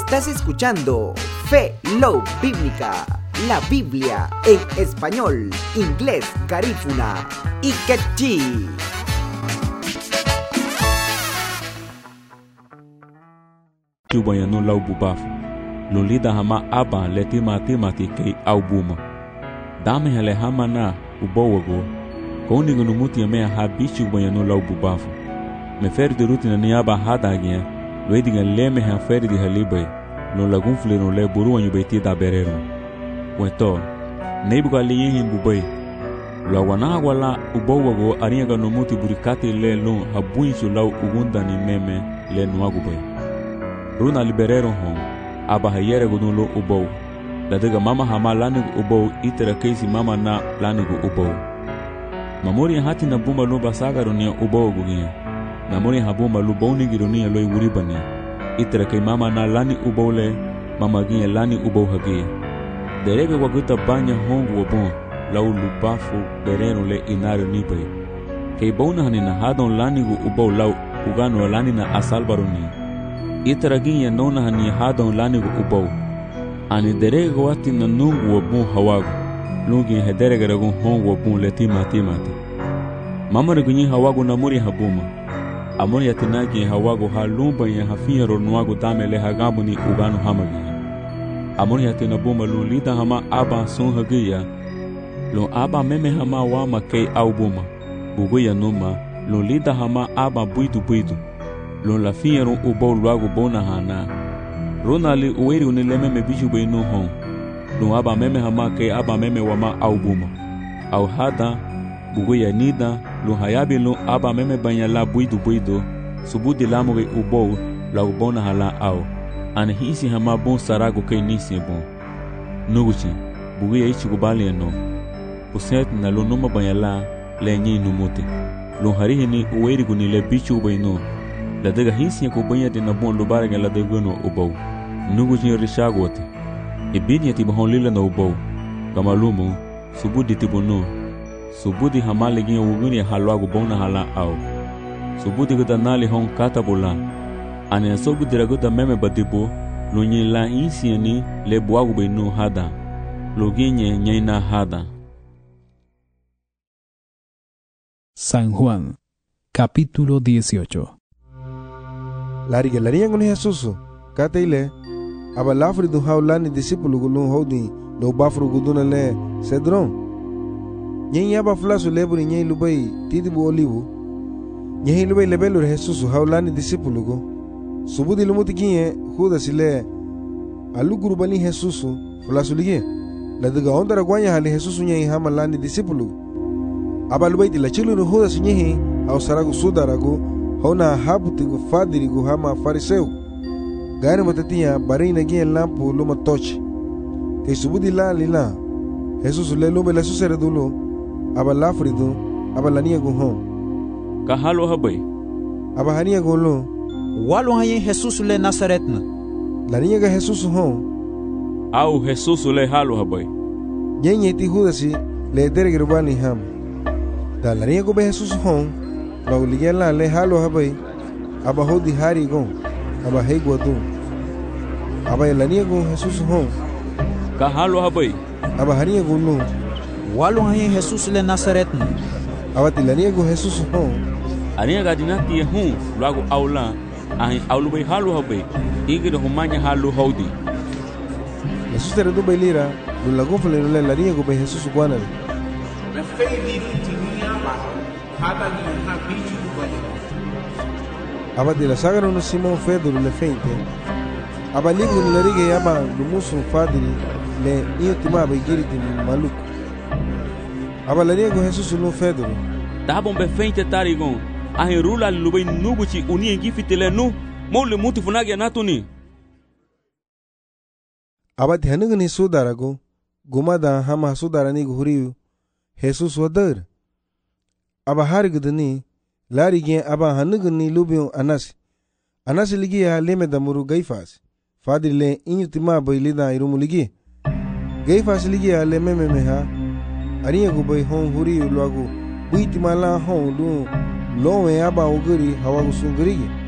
Estás escuchando Fe Love Bíblica, la Biblia en español, inglés, garífuna y quechí. Chubaya no lau bubafu. Lulida hama aba letima timati kei au buma. Dame hale hama na ubowago. Koni gunumuti yamea ha bichu baya no lau bubafu. Me feri de rutina ni aba hada agya. Loediga leme ha feri di halibay. Lo lagun flero le buru wanyu beti da berero. Weto. Neibu ka liyin bubay. Lo wana wala ubowago ariyaga numuti burikati le lo habuinsu lau ugunda ni meme le nuagubay. Runa liberero hon. Aba hayere gunulo ubow. Ladiga mama hama lanig ubow itera keisi mama na lanig ubow. Mamuri hati na bumba lo basaga runia ubow gugia. Namuri habumba lo boni girunia lo iwuribani. Itera kei mama na lani ubow le mama gia lani ubow hagia. Derege waguta banya hongu wabon lau lubafu bereno le inario nipay. Kei bona hanina hadon lani ubow lau ugano lani na asalbaruni. Itaraginya nona hani hadon lanigu ubow. Ani derego wati na nungu wabun hawagu. Lungi hederege ragun hongu wabun le timati. Mama regunyi hawagu namuri habuma. Amuri yatinagi hawagu ha lumba ya hafiya ronuagu dame le hagabu ni uganu hamagiya. Amuri yatinabuma lulida hama aba sun hagiya. Lun aba meme hama wama kei au buma. Buguya numa lulida hama aba buidu. Lon la fiyeron ubow luago bona hana. Ronali uweri unileme me biju be no hon. Lon aba meme hama ke aba meme wama au buma. Au hada, bugoya nida, lon hayabi lon aba meme banya la buido. Subudi lamoge ubow luago bona hala au. Ane hisi hama bon sarago ke nisi bon. Nuguchi, bugoya ichi kubali no. Uset na lon numa banya la le nyi numuti. Lon harihi ni uweri gunile bichu be no. La dega hinsi ko banya de na bon lubara ga la de gono ubow. Nugu jin rishagote. Ibinya ti bahon lila na ubow. Kamalumu subudi tibono. Subudi hamale gin uguni halwago bona hala au. Subudi gada nali hon katabola. Ane sogu diragoda meme badibo. Lunyi la hinsi ni le buagu be no hada. Loginye nyaina hada. San Juan, capítulo 18. Lariga con Jesús, Kataile, Abalafri do Haulani discípulo Gulun Hodi, do Bafro Guduna le Cedron. Yen Yaba Flasu Lebri Yen Lubai, Tidibu Olivo. Yen Lubai Lebelo Jesus, Haulani discípulo go. Subudi Lumutikin, Hudasile, Alugurubani Jesus, Flasulige. La de Gonda Guanya Hali Jesus Yen Hamalani discípulo. Abalubai de la Chilu Hudas Yen, Ausarago Sudarago. Hona habutigo fadirigo hama fariseu. Gari matatia barina gia lampu luma tochi. Ke subudi la lila. Jesus le lume la suseredulo. Aba lafrido. Aba lania guhon. Kahalo habay. Aba hania golo. Walo hayen Jesus le Nazaretna. Lania ga Jesus hon. Au Jesus le halo habay. Nyenye ti hudasi le deregrubani ham. Da lania go be Jesus hon. La uligela le halo habay. Aba hodi hari gon. Aba hegwa dun. Aba elania gon Jesus hon. Ka halo habay. Aba haria gon no. Walo hayen Jesus le Nazaretna. Aba tilania gon Jesus hon. Aria gadinati ye hun luago aula. Ahin aulubay halo habay. Igir humanya halo hodi. La sustere do bailira. Lu lagon fele le laria gon be Jesus guanal. Me fei tinia ba. Hada ni ha bichu baya. Aba de la saga no Simon Pedro le feinte. Aba ligo le riga aba lumusu fadiri le iotima ba giriti maluco. Aba la riga Jesus no Pedro. Dabon be feinte tarigon. Ahirula lubay nubuchi uni ngifitele nu. Mole mutu funagi anatuni. Aba de hanugni sudarago. Gumada hama sudarani guriu. Jesus wadar. Aba harigdani larigin aba hanugni lubion anasi ligia leme damuru gaifas fadile inyutima bailida irumuligi gaifas ligia leme meha ariya go bay hon huri luago buitima la hon lu lowe aba oguri hawagu sungurigi